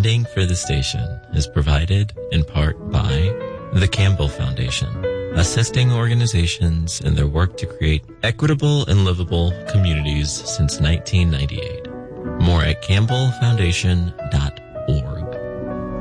Funding for the station is provided in part by the Campbell Foundation, assisting organizations in their work to create equitable and livable communities since 1998. More at campbellfoundation.org.